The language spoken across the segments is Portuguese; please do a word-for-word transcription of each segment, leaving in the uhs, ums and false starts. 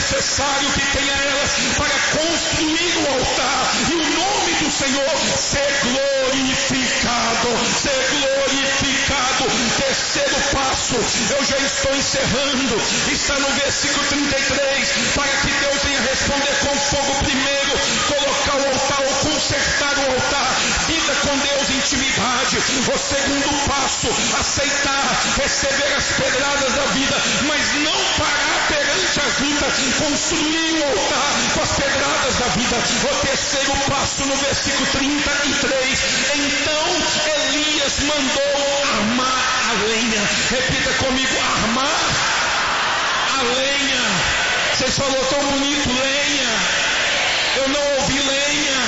necessário que tenha elas para construir o altar e o nome do Senhor ser glorificado, ser glorificado. Terceiro passo, eu já estou encerrando, está no versículo trinta e três, para que Deus venha responder com fogo primeiro, colocar o altar ou consertar o altar, vida com Deus, intimidade. O segundo passo, aceitar, receber as pedradas da vida, mas não parar perante as lutas, construir o altar com as pedradas da vida. O terceiro passo no versículo trinta e três, então Elias mandou armar a lenha. Repita comigo, armar a lenha. Vocês falaram tão bonito, lenha. Eu não ouvi lenha.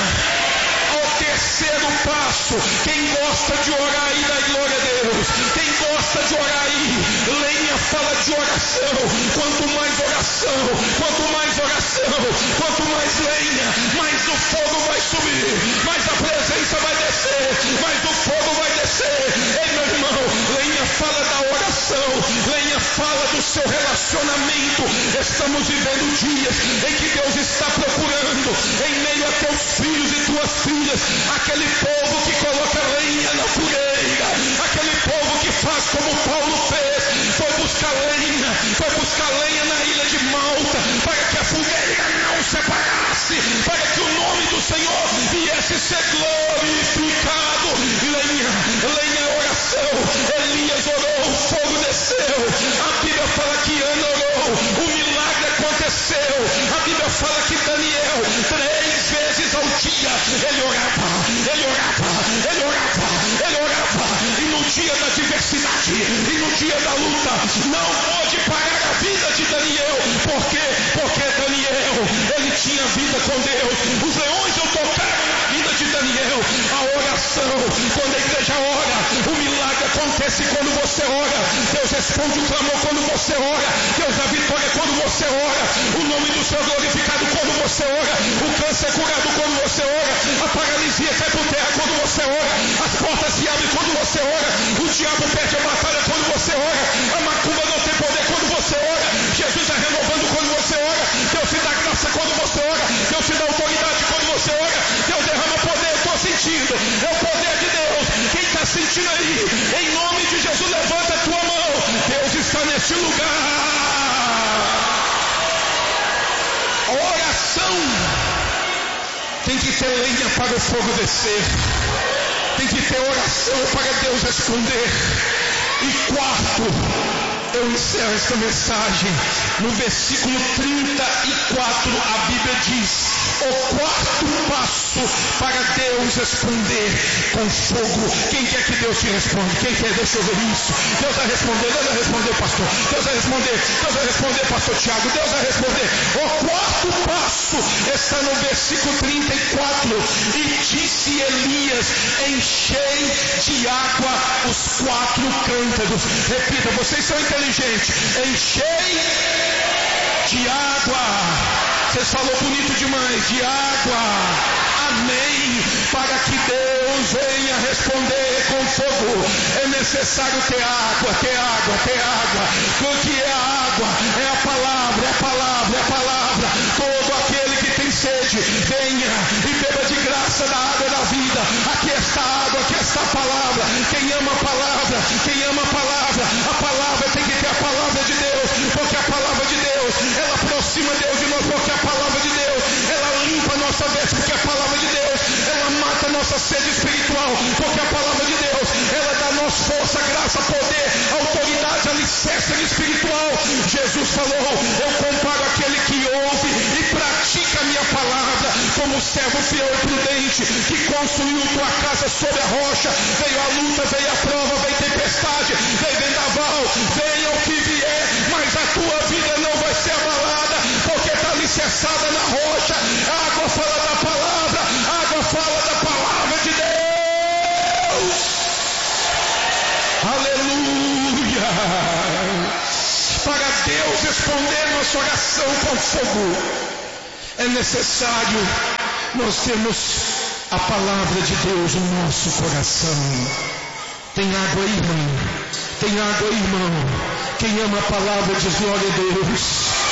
Ao terceiro passo, quem gosta de orar aí, dá glória a Deus. Quem gosta de orar aí, lenha fala de oração. Quanto mais oração, quanto mais oração, quanto mais lenha, mais o fogo vai subir, mais a presença vai descer, mais o fogo vai descer. Ei, meu irmão, lenha fala da oração, lenha fala do seu relacionamento. Estamos vivendo dias em que Deus está procurando, em meio a teus filhos e tuas filhas, aquele povo que coloca lenha na fogueira, aquele povo que faz como Paulo fez, foi buscar lenha, foi buscar lenha na ilha de Malta, para que a fogueira não separasse, para que o nome do Senhor viesse ser glorificado. Lenha, lenha é oração. Elias orou, o fogo desceu. A Bíblia fala que Ana orou, o milagre aconteceu. A Bíblia fala que Daniel, três vezes ao dia, ele orava, ele orava, ele orava, ele orava. E no dia da adversidade, e no dia da luta, não pôde parar a vida de Daniel. Por quê? Porque Daniel, ele tinha vida com Deus. Os leões não tocaram na vida de Daniel. A oração, quando a igreja ora, o milagre acontece quando você ora. Deus responde o clamor quando você ora. Deus dá vitória quando você ora. O nome do Senhor é glorificado quando você ora. O câncer é curado quando você ora. A paralisia cai por terra quando você ora. As portas se abrem quando você ora. O diabo perde a batalha quando você ora. A macumba não tem poder quando você ora. Jesus é renovando quando você ora. Deus te dá graça quando você ora. Deus te dá autoridade quando você ora. Deus derrama poder. Eu estou sentindo. É o poder de Deus. Quem está sentindo aí? Em nome de Jesus, levanta a tua mão. Deus está neste lugar. A oração tem que ter lenha para o fogo descer. Tem que ter oração para Deus responder. E quarto, eu encerro esta mensagem no versículo trinta e quatro. A Bíblia diz: o quarto passo para Deus responder com fogo. Quem quer que Deus te responda? Quem quer? Deixa eu ver isso. Deus vai responder, Deus vai responder, pastor. Deus vai responder, Deus vai responder, pastor Tiago. Deus vai responder. O quarto passo está no versículo trinta e quatro. E disse Elias: enchei de água os quatro cântaros. Repita, vocês são inteligentes. Enchei de água. Vocês falou bonito demais. De água. Amém. Para que Deus venha responder com fogo, é necessário ter água, ter água, ter água. O que é a água? É a palavra, é a palavra, é a palavra. Todo aquele que tem sede, venha e beba de graça da água da vida. Aqui está a água, aqui está a palavra. Quem ama a palavra, quem ama a palavra, a palavra tem que ter a palavra de Deus, porque a palavra de Deus, ela aproxima Deus de nós, porque a palavra de Deus, ela limpa a nossa veste, porque a palavra de Deus, ela mata a nossa sede espiritual, porque a palavra de Deus, ela dá a nós força, graça, poder, autoridade, alicerce espiritual. Jesus falou: eu comparo aquele que ouve e pratica a minha palavra como servo fiel e prudente, que construiu tua casa sobre a rocha. Veio a luta, veio a prova, veio tempestade, veio vendaval, venha o que vier, mas a tua vida não vai ser abalada, porque está alicerçada na rocha. A água fala da palavra, a água fala da palavra de Deus. Aleluia. Para Deus responder nossa oração com fogo, é necessário nós termos a palavra de Deus no nosso coração. Tem água aí, irmão? Tem água aí, irmão? Quem ama a palavra diz glória a Deus.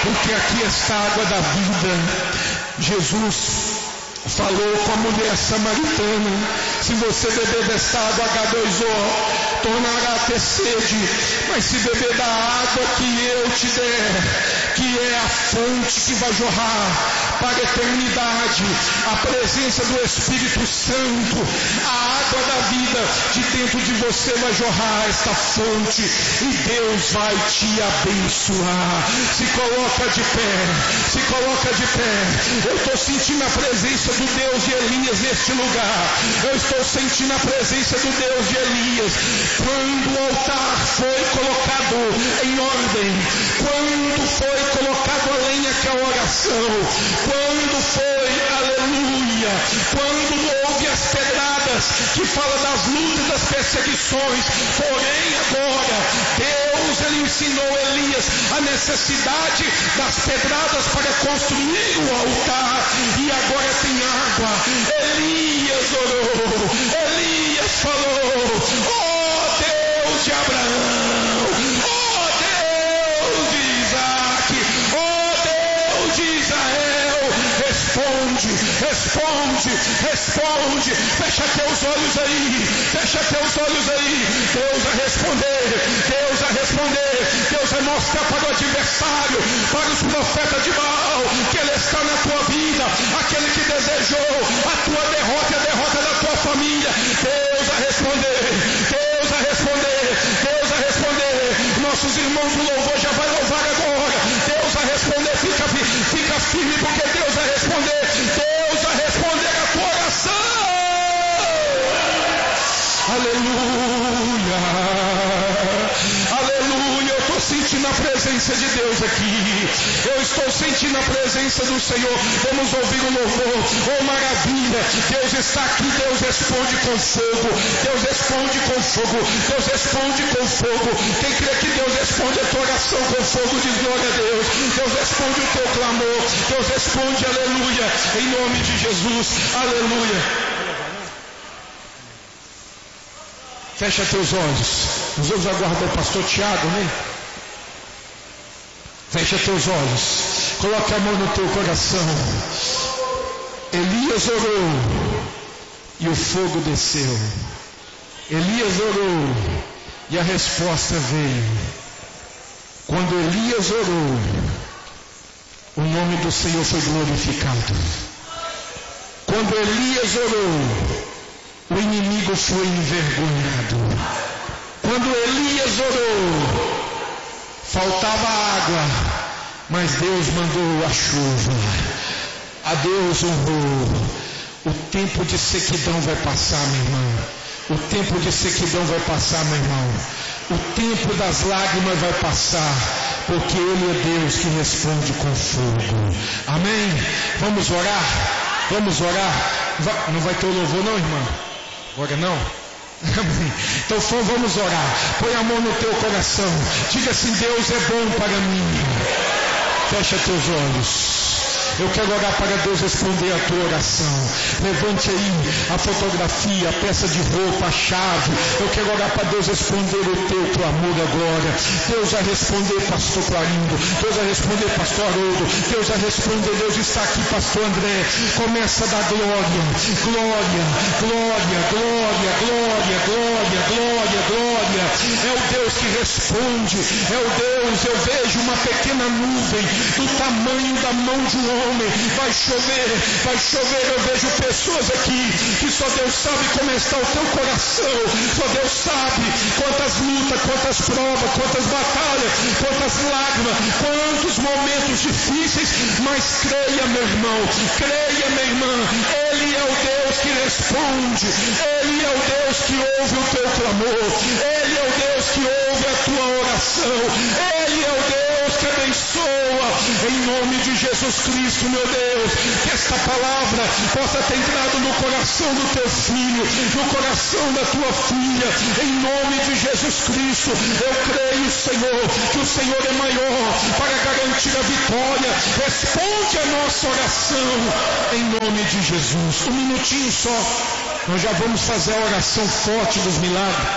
porque aqui está a água da vida. Jesus falou com a mulher samaritana: se você beber desta água agá dois ó, tornará a ter sede, mas se beber da água que eu te der, que é a fonte que vai jorrar para a eternidade, a presença do Espírito Santo, a água da vida de dentro de você vai jorrar esta fonte, e Deus vai te abençoar. Se coloca de pé, se coloca de pé. Eu estou sentindo a presença do Deus de Elias neste lugar. Eu estou sentindo a presença do Deus de Elias. Quando o altar foi colocado em ordem, quando foi colocado a lenha que é a oração, quando foi, aleluia, quando houve as pedradas que fala das lutas, das perseguições, porém agora Deus ele ensinou Elias a necessidade das pedradas para construir o altar, e agora tem água. Elias orou, Elias falou: ó Deus de Abraão, ó Deus de Isaac, ó Deus de Israel, responde, responde, responde. Fecha teus olhos aí, fecha teus olhos aí. Deus vai responder, Deus vai responder. Deus vai mostrar para o adversário, para os profetas de Baal, que ele está na tua vida, aquele que desejou a tua derrota e a derrota da tua família. Deus vai responder, Deus vai responder, Deus vai responder. Nossos irmãos do louvor já vai louvar agora. Deus vai responder, fica, fica firme, porque Deus vai responder. Deus vai responder a tua oração. Aleluia, aleluia. Eu estou sentindo a presença de Deus aqui. Eu estou sentindo a presença do Senhor. Vamos ouvir o louvor. Oh maravilha, Deus está aqui. Deus responde com fogo, Deus responde com fogo, Deus responde com fogo. Quem crê que Deus responde a tua oração com fogo, diz glória a Deus. Deus responde o teu clamor, Deus responde, aleluia, em nome de Jesus, aleluia. Fecha teus olhos. Nós vamos aguardar o pastor Tiago, né? Fecha teus olhos. Coloca a mão no teu coração. Elias orou e o fogo desceu. Elias orou e a resposta veio. Quando Elias orou, o nome do Senhor foi glorificado. Quando Elias orou, o inimigo foi envergonhado. Quando Elias orou, faltava água, mas Deus mandou a chuva. A Deus honrou. O tempo de sequidão vai passar, meu irmão. O tempo de sequidão vai passar, meu irmão. O tempo das lágrimas vai passar, porque Ele é Deus que responde com fogo. Amém? Vamos orar? Vamos orar? Vai, não vai ter o louvor não, irmão? Agora não? Amém. Então vamos orar. Põe a mão no teu coração. Diga assim: Deus é bom para mim. Fecha teus olhos. Eu quero orar para Deus responder a tua oração. Levante aí a fotografia, a peça de roupa, a chave. Eu quero orar para Deus responder o teu clamor agora. Deus vai responder, pastor Clarindo. Deus vai responder, pastor Haroldo. Deus vai responder. Deus está aqui, pastor André. Começa a dar glória, glória, glória, glória, glória, glória, glória, glória. É o Deus que responde. É o Deus, eu vejo uma pequena nuvem do tamanho da mão de um homem. Vai chover, vai chover. Eu vejo pessoas aqui que só Deus sabe como está o teu coração. Só Deus sabe quantas lutas, quantas provas, quantas batalhas, quantas lágrimas, quantos momentos difíceis. Mas creia, meu irmão, creia, minha irmã, Ele é o Deus que responde. Ele é o Deus que ouve o teu clamor. Ele é o Deus que ouve a tua oração. Ele é o Deus que abençoa. Em nome de Jesus Cristo, meu Deus, que esta palavra possa ter entrado no coração do teu filho, no coração da tua filha. Em nome de Jesus Cristo, eu creio, Senhor, que o Senhor é maior para garantir a vitória. Responde a nossa oração em nome de Jesus. Um minutinho só, nós já vamos fazer a oração forte dos milagres.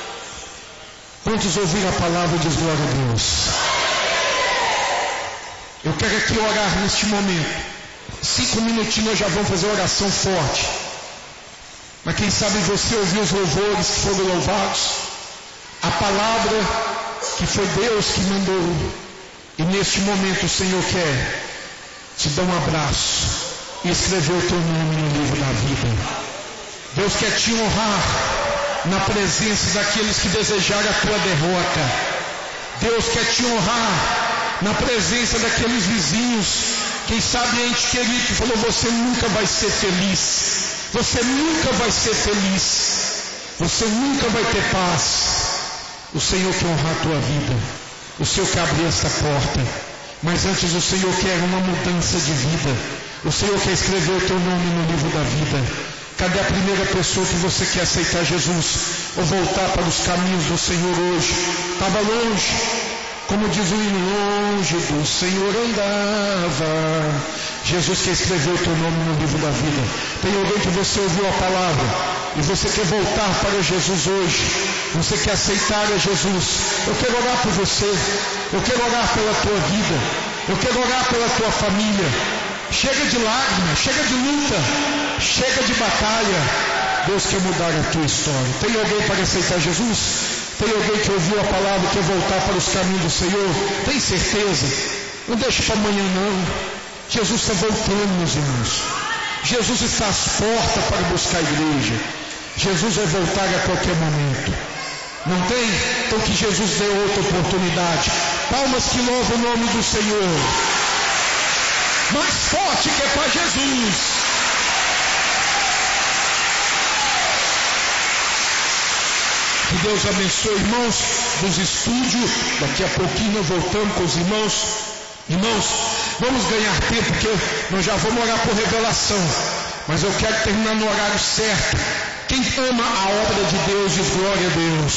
Quantos ouviram a palavra, diz glória a Deus? Eu quero aqui orar neste momento. Cinco minutinhos nós já vamos fazer oração forte. Mas quem sabe você ouviu os louvores que foram louvados, a palavra que foi Deus que mandou, e neste momento o Senhor quer te dar um abraço e escrever o teu nome no livro da vida. Deus quer te honrar na presença daqueles que desejaram a tua derrota. Deus quer te honrar na presença daqueles vizinhos, quem sabe ente querido que falou: você nunca vai ser feliz, você nunca vai ser feliz, você nunca vai ter paz. O Senhor quer honrar a tua vida, o Senhor quer abrir essa porta, mas antes o Senhor quer uma mudança de vida. O Senhor quer escrever o teu nome no livro da vida. Cadê a primeira pessoa que você quer aceitar Jesus ou voltar para os caminhos do Senhor hoje? Estava longe, como diz o hino, longe do Senhor andava. Jesus quer escrever o teu nome no livro da vida. Tem alguém que você ouviu a palavra e você quer voltar para Jesus hoje, você quer aceitar a Jesus? Eu quero orar por você, eu quero orar pela tua vida, eu quero orar pela tua família. Chega de lágrimas, chega de luta, chega de batalha. Deus quer mudar a tua história. Tem alguém para aceitar Jesus? Tem alguém que ouviu a palavra e quer voltar para os caminhos do Senhor? Tem certeza? Não deixe para amanhã não. Jesus está voltando, meus irmãos. Jesus está às portas para buscar a igreja. Jesus vai voltar a qualquer momento. Não tem? Então que Jesus dê outra oportunidade. Palmas que louvam o nome do Senhor. Mais forte que é para Jesus. Que Deus abençoe, irmãos dos estúdios. Daqui a pouquinho nós voltamos com os irmãos. Irmãos, vamos ganhar tempo, porque nós já vamos orar por revelação. Mas eu quero terminar no horário certo. Quem ama a obra de Deus diz glória a Deus.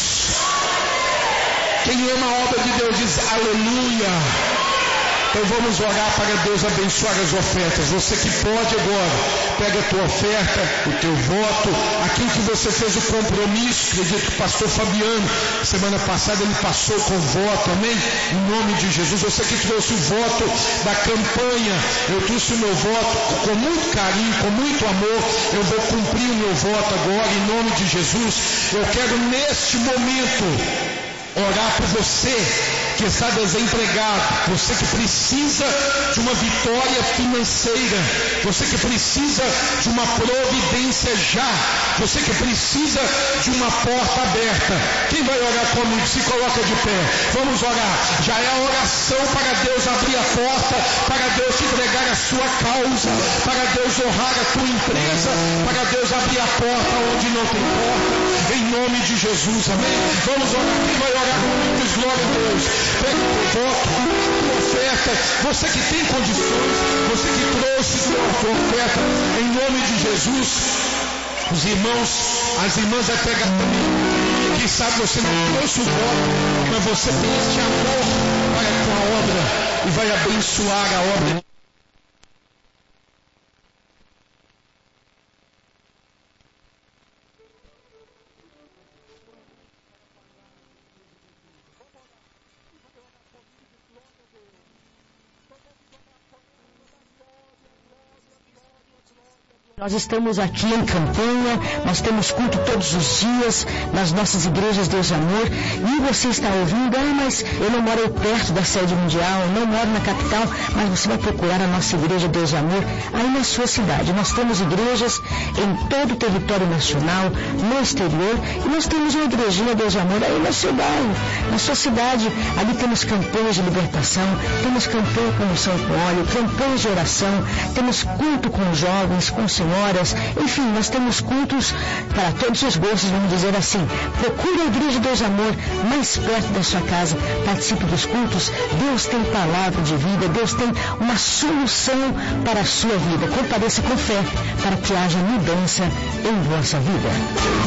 Quem ama a obra de Deus diz aleluia. Então vamos orar para Deus abençoar as ofertas. Você que pode agora, pega a tua oferta, o teu voto, aquilo que você fez o compromisso. Acredito que o pastor Fabiano, semana passada, ele passou com voto, amém? Em nome de Jesus. Você que trouxe o voto da campanha, eu trouxe o meu voto com muito carinho, com muito amor. Eu vou cumprir o meu voto agora, em nome de Jesus. Eu quero neste momento orar por você que está desempregado, você que precisa de uma vitória financeira, você que precisa de uma providência já, você que precisa de uma porta aberta. Quem vai orar comigo? Se coloca de pé. Vamos orar. Já é a oração para Deus abrir a porta, para Deus te entregar a sua causa, para Deus honrar a tua empresa, para Deus abrir a porta onde não tem porta, em nome de Jesus, amém? Vamos orar. Quem vai orar comigo? Diz glória a Deus. Pega o teu voto, a tua oferta, você que tem condições, você que trouxe a tua oferta, em nome de Jesus. Os irmãos, as irmãs vai pegar também. Quem sabe você não trouxe o voto, mas você tem este amor para com a obra e vai abençoar a obra. Nós estamos aqui em campanha, nós temos culto todos os dias nas nossas igrejas Deus de Amor, e você está ouvindo, ah, mas eu não moro perto da sede mundial, eu não moro na capital, mas você vai procurar a nossa igreja Deus de Amor aí na sua cidade. Nós temos igrejas em todo o território nacional, no exterior, e nós temos uma igrejinha Deus de Amor aí no seu bairro, na sua cidade. Ali temos campanhas de libertação, temos campanha com unção com óleo, campanhas de oração, temos culto com jovens, com senhoras, enfim, nós temos cultos para todos os gostos, vamos dizer assim. Procure a igreja Deus de Amor mais perto da sua casa, participe dos cultos. Deus tem palavra de vida, Deus tem uma solução para a sua vida. Compareça com fé para que haja mudança em vossa vida.